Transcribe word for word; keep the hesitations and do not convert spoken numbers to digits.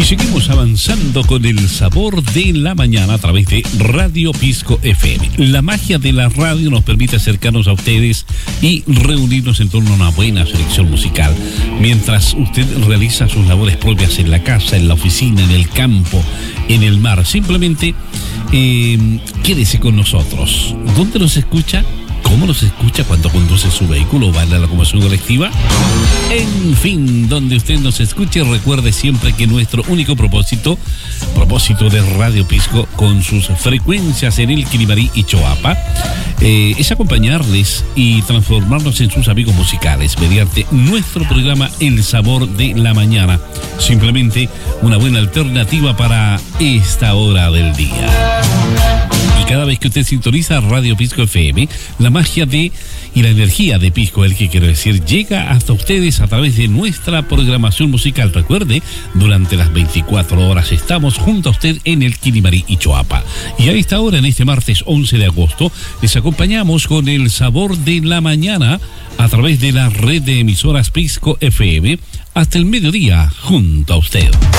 Seguimos avanzando con el sabor de la mañana a través de Radio Pisco F M. La magia de la radio nos permite acercarnos a ustedes y reunirnos en torno a una buena selección musical. Mientras usted realiza sus labores propias en la casa, en la oficina, en el campo, en el mar, simplemente eh, quédese con nosotros. ¿Dónde nos escucha? ¿Cómo nos escucha cuando conduce su vehículo o va en la locomoción colectiva? En fin, donde usted nos escuche, recuerde siempre que nuestro único propósito, propósito de Radio Pisco, con sus frecuencias en el Quilimarí y Choapa, eh, es acompañarles y transformarnos en sus amigos musicales mediante nuestro programa El Sabor de la Mañana. Simplemente una buena alternativa para esta hora del día. Y cada vez que usted sintoniza Radio Pisco F M, la magia de y la energía de Pisco, el que quiero decir, llega hasta ustedes a través de nuestra programación musical. Recuerde, durante las veinticuatro horas estamos junto a usted en el Quilimarí y Choapa. Y a esta hora, en este martes once de agosto, les acompañamos con el sabor de la mañana a través de la red de emisoras Pisco F M hasta el mediodía junto a usted.